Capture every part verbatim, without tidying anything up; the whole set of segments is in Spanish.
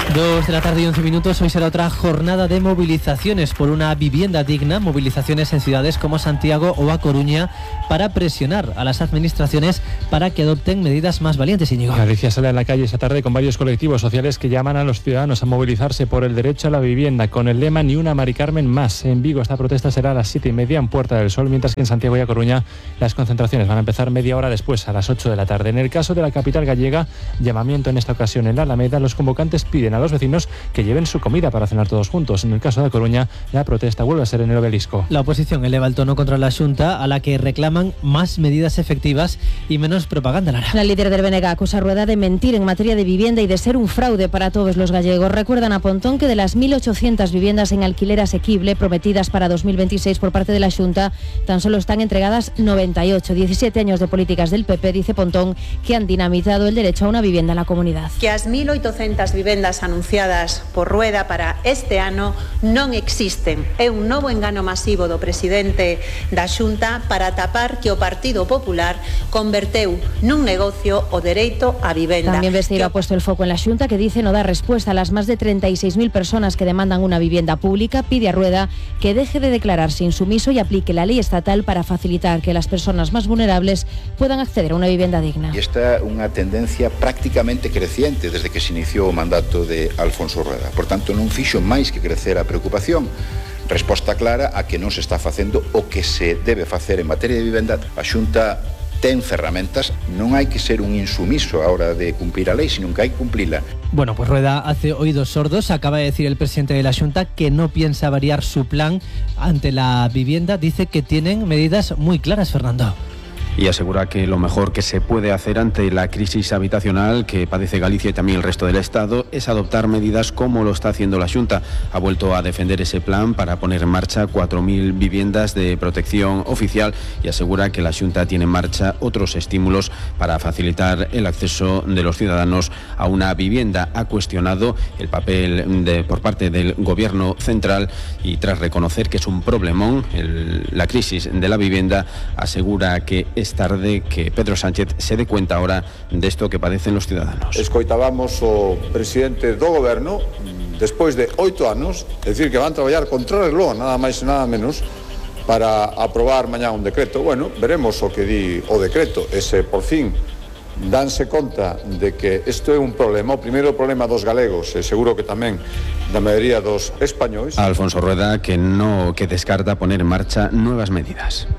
Dos de la tarde y once minutos. Hoy será otra jornada de movilizaciones por una vivienda digna, movilizaciones en ciudades como Santiago o A Coruña para presionar a las administraciones para que adopten medidas más valientes. Íñigo. Galicia sale a la calle esta tarde con varios colectivos sociales que llaman a los ciudadanos a movilizarse por el derecho a la vivienda con el lema Ni una Mari Carmen más. En Vigo esta protesta será a las siete y media en Puerta del Sol, mientras que en Santiago y A Coruña las concentraciones van a empezar media hora después, a las ocho de la tarde. En el caso de la capital gallega, llamamiento en esta ocasión en la Alameda. Los convocantes piden a los vecinos que lleven su comida para cenar todos juntos. En el caso de A Coruña, la protesta vuelve a ser en el Obelisco. La oposición eleva el tono contra la Xunta, a la que reclaman más medidas efectivas y menos propaganda, Lara. La líder del B N G acusa a Rueda de mentir en materia de vivienda y de ser un fraude para todos los gallegos. Recuerdan a Pontón que de las mil ochocientas viviendas en alquiler asequible prometidas para dos mil veintiséis por parte de la Xunta, tan solo están entregadas noventa y ocho. diecisiete años de políticas del P P, dice Pontón, que han dinamitado el derecho a una vivienda en la comunidad. Que as mil oitocentas vivendas anunciadas por Rueda para este ano non existen. É un novo engano masivo do presidente da Xunta para tapar que o Partido Popular converteu nun negocio o dereito a vivenda. También Besteiro ha puesto el foco en la Xunta, que dice no dar respuesta a las más de treinta y seis mil personas que demandan una vivienda pública. Pide a Rueda que deje de declararse insumiso y aplique la ley estatal para facilitar que las personas más vulnerables puedan acceder a una vivienda digna. Y esta é unha tendencia prácticamente creciente desde que se iniciou o mandato de Alfonso Rueda. Por tanto, non fixo máis que crecer a preocupación. Resposta clara a que non se está facendo o que se debe facer en materia de vivenda. A Xunta ten ferramentas, non hai que ser un insumiso a hora de cumplir a lei, sino que hai que cumplila. Bueno, pues Rueda hace oídos sordos. Acaba de decir el presidente de la Xunta que no piensa variar su plan ante la vivienda. Dice que tienen medidas muy claras, Fernando. Y asegura que lo mejor que se puede hacer ante la crisis habitacional que padece Galicia y también el resto del Estado es adoptar medidas como lo está haciendo la Xunta. Ha vuelto a defender ese plan para poner en marcha cuatro mil viviendas de protección oficial y asegura que la Xunta tiene en marcha otros estímulos para facilitar el acceso de los ciudadanos a una vivienda. Ha cuestionado el papel de, por parte del Gobierno central y tras reconocer que es un problemón el, la crisis de la vivienda, asegura que es tarde que Pedro Sánchez se dé cuenta ahora de esto que padecen los ciudadanos. Escoitábamos o presidente do goberno despois de oito anos, decir que van traballar contra o reloj, nada máis e nada menos, para aprobar mañá un decreto. Bueno, veremos o que di o decreto, ese por fin danse conta de que isto é un problema, o primeiro problema dos galegos e seguro que tamén da maioría dos españois. Alfonso Rueda que no que descarta poner en marcha nuevas medidas.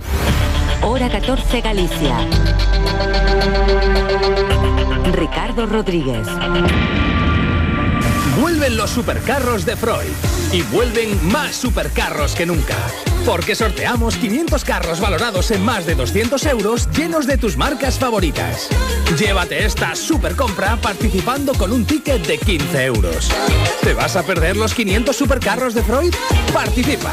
Hora catorce Galicia. Ricardo Rodríguez. Vuelven los supercarros de Freud y vuelven más supercarros que nunca. Porque sorteamos quinientos carros valorados en más de doscientos euros llenos de tus marcas favoritas. Llévate esta supercompra participando con un ticket de quince euros. ¿Te vas a perder los quinientos supercarros de Freud? Participa.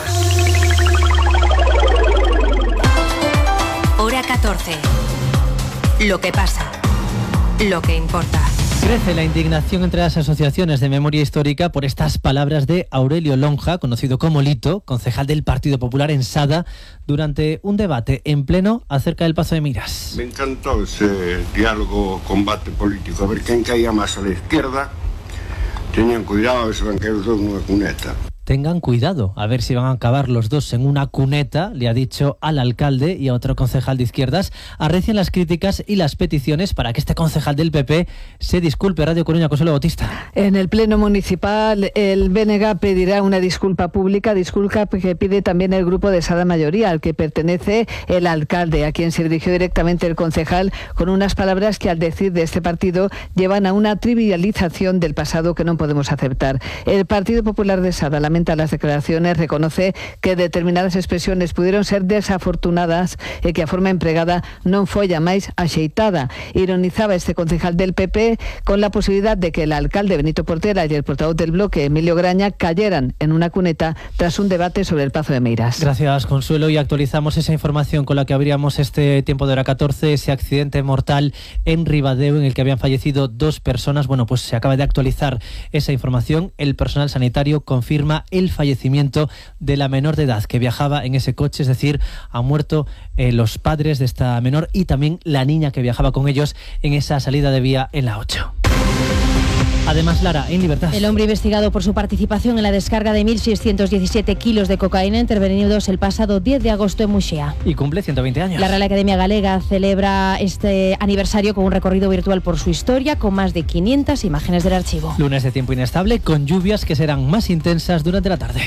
Hora catorce. Lo que pasa. Lo que importa. Crece la indignación entre las asociaciones de memoria histórica por estas palabras de Aurelio Lonja, conocido como Lito, concejal del Partido Popular en Sada, durante un debate en pleno acerca del Pazo de Miras. Me encantó ese diálogo, combate político, a ver quién caía más a la izquierda. Tenían cuidado, se van a caer los dos en una cuneta. Tengan cuidado, a ver si van a acabar los dos en una cuneta, le ha dicho al alcalde y a otro concejal de izquierdas. Arrecian las críticas y las peticiones para que este concejal del P P se disculpe. Radio Coruña, Consuelo Bautista. En el pleno municipal, el B N G pedirá una disculpa pública, disculpa que pide también el grupo de Sada Mayoría, al que pertenece el alcalde, a quien se dirigió directamente el concejal, con unas palabras que, al decir de este partido, llevan a una trivialización del pasado que no podemos aceptar. El Partido Popular de Sada lamenta las declaraciones, reconoce que determinadas expresiones pudieron ser desafortunadas e que a forma empregada non foi a máis axeitada. Ironizaba este concejal del P P con la posibilidad de que el alcalde Benito Portela y el portavoz del bloque Emilio Graña cayeran en una cuneta tras un debate sobre el Pazo de Meiras. Gracias, Consuelo, y actualizamos esa información con la que abríamos este tiempo de hora catorce, ese accidente mortal en Ribadeo en el que habían fallecido dos personas. Bueno, pues se acaba de actualizar esa información. El personal sanitario confirma el fallecimiento de la menor de edad que viajaba en ese coche, es decir, han muerto eh, los padres de esta menor y también la niña que viajaba con ellos en esa salida de vía en la ocho. Además, Lara, en libertad. El hombre investigado por su participación en la descarga de mil seiscientos diecisiete kilos de cocaína intervenidos el pasado diez de agosto en Muxía. Y cumple ciento veinte años. La Real Academia Galega celebra este aniversario con un recorrido virtual por su historia, con más de quinientas imágenes del archivo. Lunes de tiempo inestable, con lluvias que serán más intensas durante la tarde.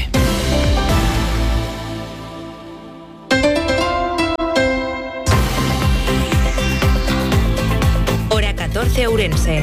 Hora catorce, Ourense.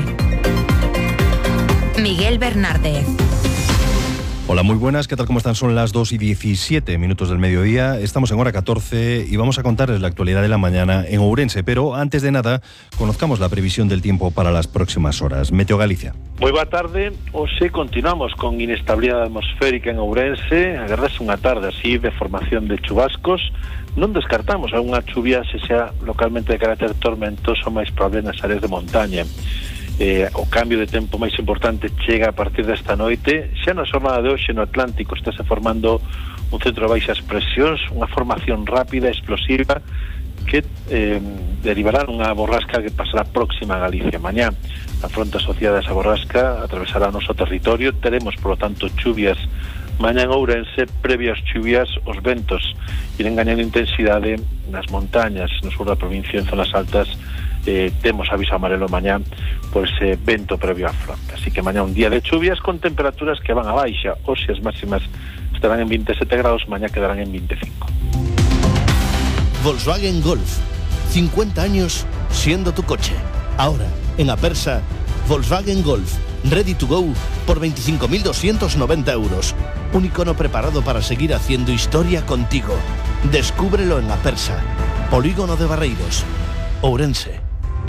Miguel Bernárdez. Hola, muy buenas, ¿qué tal? ¿Cómo están? Son las dos y diecisiete minutos del mediodía. Estamos en hora catorce y vamos a contarles la actualidad de la mañana en Ourense. Pero antes de nada, conozcamos la previsión del tiempo para las próximas horas. Meteo Galicia. Moi boa tarde. Hoxe continuamos con inestabilidade atmosférica en Ourense. Agardase unha tarde así de formación de chubascos. Non descartamos algunha chuvia, se sea localmente de carácter tormentoso, máis probable nas áreas de montaña. Eh, o cambio de tempo máis importante chega a partir desta noite. Xa na xornada de hoxe no Atlántico estáse formando un centro de baixas presións, unha formación rápida, explosiva, que eh, derivará nunha borrasca que pasará próxima a Galicia. Mañá a fronte asociada a esa borrasca atravesará o noso territorio. Teremos, por lo tanto, chuvias mañá en Ourense. Previas chuvias, os ventos irán gañando intensidade nas montañas, no sur da provincia, en zonas altas. Eh, temos aviso amarelo mañá por ese vento previo á fronte. Así que mañá un día de chuvias con temperaturas que van a baixa. Hoxe as máximas estarán en veintisiete grados, mañá quedarán en veinticinco. Volkswagen Golf. cincuenta años siendo tu coche. Ahora, en Apersa, Volkswagen Golf. Ready to go por veinticinco mil doscientos noventa euros. Un icono preparado para seguir haciendo historia contigo. Descúbrelo en Apersa. Polígono de Barreiros. Ourense.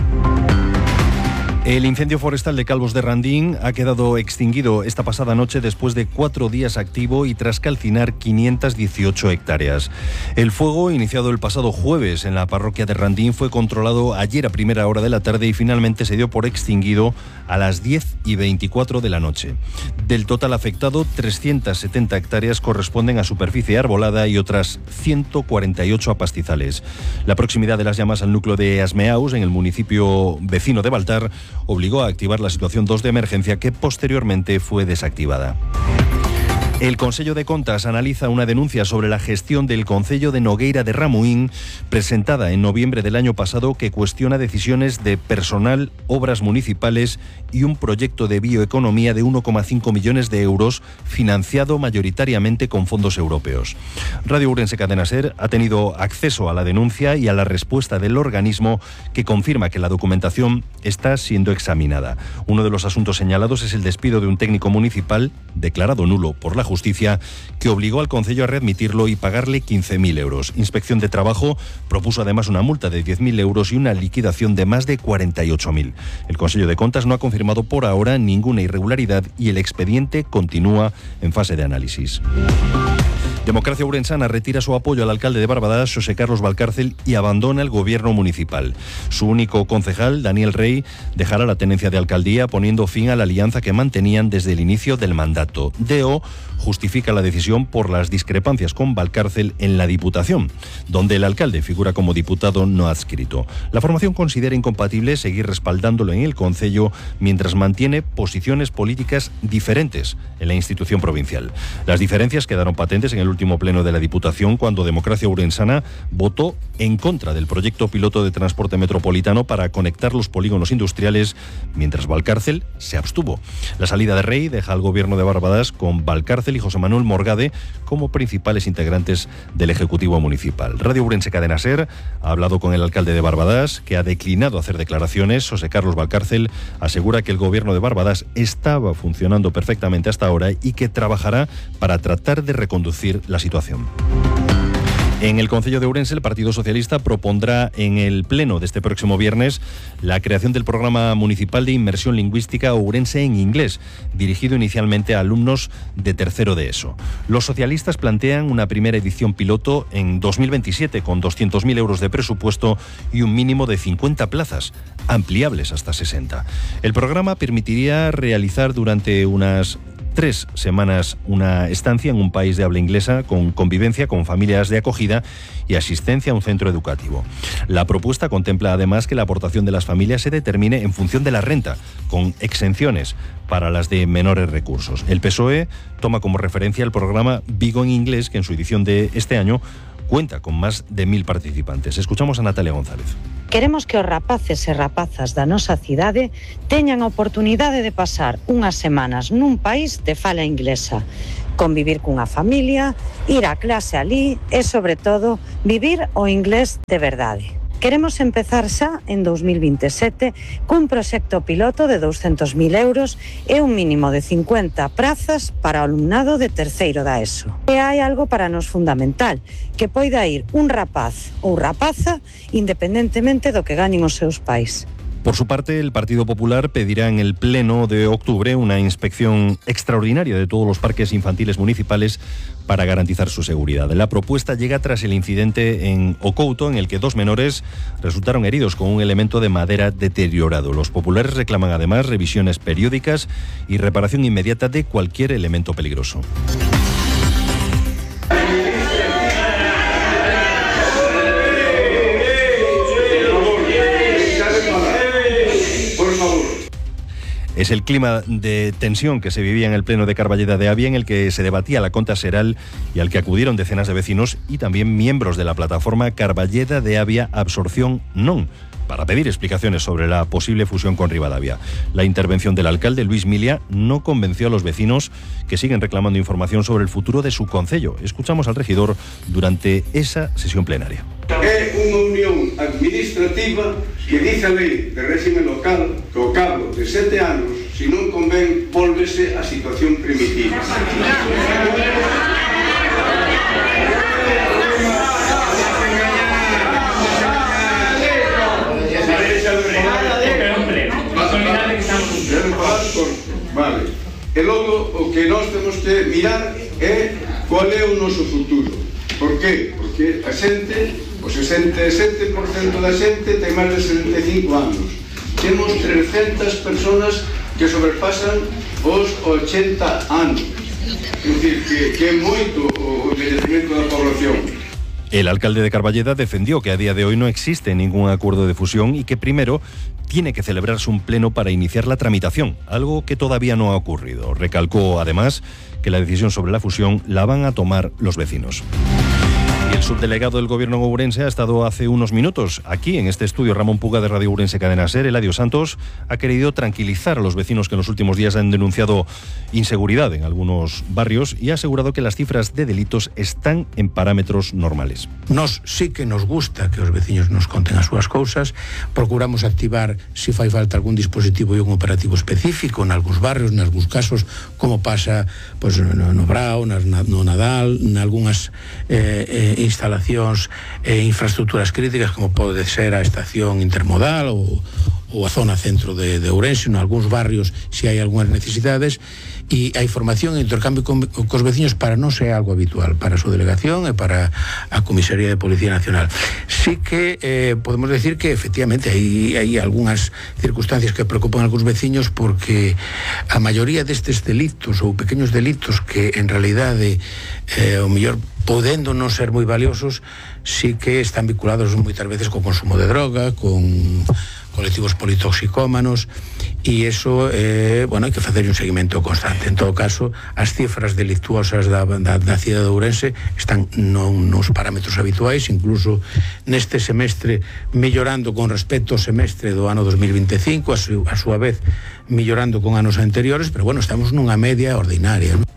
El incendio forestal de Calvos de Randín ha quedado extinguido esta pasada noche después de cuatro días activo y tras calcinar quinientas dieciocho hectáreas. El fuego, iniciado el pasado jueves en la parroquia de Randín, fue controlado ayer a primera hora de la tarde y finalmente se dio por extinguido a las diez y veinticuatro de la noche. Del total afectado, trescientas setenta hectáreas corresponden a superficie arbolada y otras ciento cuarenta y ocho a pastizales. La proximidad de las llamas al núcleo de Asmeaus, en el municipio vecino de Baltar, obligó a activar la situación dos de emergencia, que posteriormente fue desactivada. El Consello de Contas analiza una denuncia sobre la gestión del Concello de Nogueira de Ramuín, presentada en noviembre del año pasado, que cuestiona decisiones de personal, obras municipales y un proyecto de bioeconomía de uno coma cinco millones de euros, financiado mayoritariamente con fondos europeos. Radio Ourense Cadena Ser ha tenido acceso a la denuncia y a la respuesta del organismo, que confirma que la documentación está siendo examinada. Uno de los asuntos señalados es el despido de un técnico municipal, declarado nulo por la Justicia, que obligó al Concello a readmitirlo y pagarle quince mil euros. Inspección de Trabajo propuso además una multa de diez mil euros y una liquidación de más de cuarenta y ocho mil. El Consello de Contas no ha confirmado por ahora ninguna irregularidad y el expediente continúa en fase de análisis. Democracia Ourensana retira su apoyo al alcalde de Barbadás, José Carlos Valcárcel, y abandona el gobierno municipal. Su único concejal, Daniel Rey, dejará la tenencia de alcaldía, poniendo fin a la alianza que mantenían desde el inicio del mandato. D O justifica la decisión por las discrepancias con Valcárcel en la Diputación, donde el alcalde figura como diputado no adscrito. La formación considera incompatible seguir respaldándolo en el concello mientras mantiene posiciones políticas diferentes en la institución provincial. Las diferencias quedaron patentes en el último pleno de la Diputación, cuando Democracia Ourensana votó en contra del proyecto piloto de transporte metropolitano para conectar los polígonos industriales, mientras Valcárcel se abstuvo. La salida de Rey deja al gobierno de Barbadás con Valcárcel y José Manuel Morgade como principales integrantes del Ejecutivo Municipal. Radio Ourense Cadena Ser ha hablado con el alcalde de Barbadás, que ha declinado hacer declaraciones. José Carlos Valcárcel asegura que el gobierno de Barbadás estaba funcionando perfectamente hasta ahora y que trabajará para tratar de reconducir la situación. En el Concello de Ourense, el Partido Socialista propondrá en el pleno de este próximo viernes la creación del programa municipal de inmersión lingüística Ourense en inglés, dirigido inicialmente a alumnos de tercero de ESO. Los socialistas plantean una primera edición piloto en dos mil veintisiete con doscientos mil euros de presupuesto y un mínimo de cincuenta plazas, ampliables hasta sesenta. El programa permitiría realizar durante unas tres semanas una estancia en un país de habla inglesa con convivencia con familias de acogida y asistencia a un centro educativo. La propuesta contempla además que la aportación de las familias se determine en función de la renta, con exenciones para las de menores recursos. El P S O E toma como referencia el programa Vigo en Inglés, que en su edición de este año cuenta con más de mil participantes. Escuchamos a Natalia González. Queremos que os rapaces e rapazas da nosa cidade teñan a oportunidade de pasar unhas semanas nun país de fala inglesa, convivir cunha familia, ir á clase alí e, sobre todo, vivir o inglés de verdade. Queremos empezar xa en dos mil veintisiete cun proxecto piloto de douscentos mil euros e un mínimo de cincuenta prazas para o alumnado de terceiro da ESO. E hai algo para nos fundamental, que poida ir un rapaz ou rapaza independentemente do que gañen os seus pais. Por su parte, el Partido Popular pedirá en el Pleno de octubre una inspección extraordinaria de todos los parques infantiles municipales para garantizar su seguridad. La propuesta llega tras el incidente en Ocouto, en el que dos menores resultaron heridos con un elemento de madera deteriorado. Los populares reclaman además revisiones periódicas y reparación inmediata de cualquier elemento peligroso. Es el clima de tensión que se vivía en el Pleno de Carballeda de Avia, en el que se debatía la conta xeral y al que acudieron decenas de vecinos y también miembros de la plataforma Carballeda de Avia Absorción Non, para pedir explicaciones sobre la posible fusión con Ribadavia. La intervención del alcalde, Luis Milia, no convenció a los vecinos, que siguen reclamando información sobre el futuro de su concello. Escuchamos al regidor durante esa sesión plenaria. É unha unión administrativa que dice a lei de réxime local que ao cabo de sete anos, se non convén, volvese a situación primitiva. Vale. E logo o que nós temos que mirar é cual é o noso futuro. Por qué? Porque a xente, o sesenta e sete por cento da xente ten máis de setenta e cinco anos. Temos trescentas personas que sobrepasan os ochenta anos. É dicir, que, que é moito o envellecemento da población. El alcalde de Carballeda defendió que a día de hoy no existe ningún acuerdo de fusión y que primero tiene que celebrarse un pleno para iniciar la tramitación, algo que todavía no ha ocurrido. Recalcó además que la decisión sobre la fusión la van a tomar los vecinos. Y el subdelegado del gobierno en Ourense ha estado hace unos minutos aquí en este estudio. Ramón Puga de Radio Ourense Cadena Ser. Eladio Santos ha querido tranquilizar a los vecinos que en los últimos días han denunciado inseguridad en algunos barrios y ha asegurado que las cifras de delitos están en parámetros normales. Nos sí que nos gusta que os veciños nos conten as súas cousas. Procuramos activar, se fai falta, algún dispositivo e un operativo específico en algúns barrios, en algúns casos, como pasa pois, no, no Brao, no Nadal, en algunhas eh, eh, instalacións e infraestructuras críticas, como pode ser a estación intermodal ou, ou a zona centro de, de Ourense. En algúns barrios si hai algunhas necesidades, e a información e intercambio con, cos veciños para non ser algo habitual para a súa delegación e para a Comisaría de Policía Nacional. Sí que eh, podemos decir que efectivamente hai, hai algunhas circunstancias que preocupan a algúns veciños, porque a maioría destes delitos ou pequeños delitos que en realidade eh, o mellor podendo non ser moi valiosos, sí que están vinculados moitas veces co consumo de droga, con colectivos politoxicómanos, e iso, eh, bueno, hai que facer un seguimento constante. En todo caso, as cifras delictuosas da, da, da cidade de Ourense están non nos parámetros habituais, incluso neste semestre mellorando con respecto ao semestre do ano dos mil vinte e cinco, a, su, a súa vez mellorando con anos anteriores, pero bueno, estamos nunha media ordinaria, ¿no?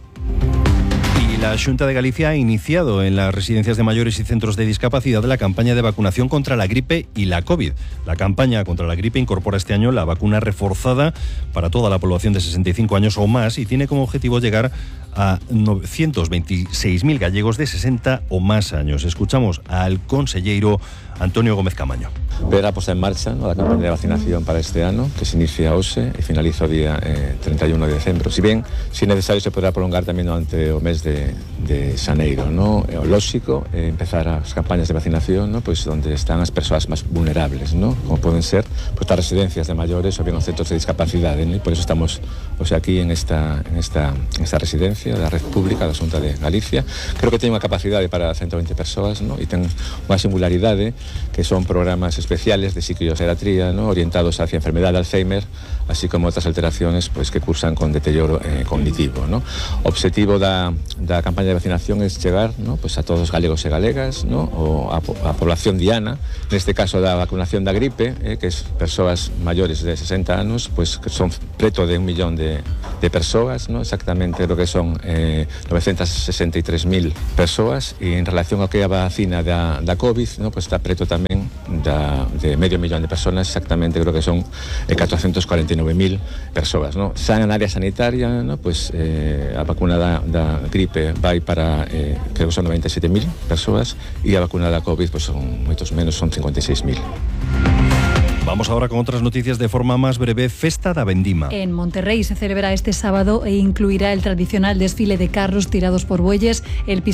La Xunta de Galicia ha iniciado en las residencias de mayores y centros de discapacidad la campaña de vacunación contra la gripe y la COVID. La campaña contra la gripe incorpora este año la vacuna reforzada para toda la población de sesenta y cinco años o más y tiene como objetivo llegar a novecientos veintiséis mil gallegos de sesenta o más años. Escuchamos al conselleiro Antonio Gómez Camaño. Ver a posta en marcha, ¿no?, la campaña de vacinación para este ano, que se inicia hoxe e finaliza o día eh, treinta y uno de decembro. Si bien, si necesario, se poderá prolongar tamén durante o mes de, de, de xaneiro, ¿no? É o lóxico é empezar as campañas de vacinación, ¿no? Pois onde están as persoas máis vulnerables, ¿no? Como poden ser pois, as residencias de maiores ou bien os centros de discapacidade, ¿no? E por eso estamos o sea, aquí en esta, en, esta, en esta residencia da Red Pública da Xunta de Galicia. Creo que ten unha capacidade para ciento veinte persoas, ¿no? E ten unha singularidade que son programas especiales de psiquiatría, ¿no? Orientados hacia a enfermedade de Alzheimer, así como outras alteraciones pues, que cursan con deterioro eh, cognitivo, ¿no? O objetivo da, da campaña de vacinación es chegar, ¿no? Pues a todos os galegos e galegas, ¿no? O a, a población diana, neste caso da vacunación da gripe, eh, que es persoas maiores de sesenta anos, pues que son preto de un millón de, de persoas, ¿no? Exactamente lo que son eh, novecientas sesenta e tres mil persoas, e en relación ao que é a vacina da, da COVID, ¿no? Pues está preto tamén da, de medio millón de personas, exactamente creo que son eh, catorcientas cuarenta e nove mil persoas, ¿no? Xa en área sanitaria, ¿no? Pues eh, a vacuna da, da gripe vai para eh, creo que son noventa e sete mil persoas, e a vacuna da COVID pues son moitos menos, son cincuenta e seis mil. Vamos ahora con otras noticias de forma más breve. Festa da Vendima. En Monterrey se celebra este sábado e incluirá el tradicional desfile de carros tirados por bueyes, el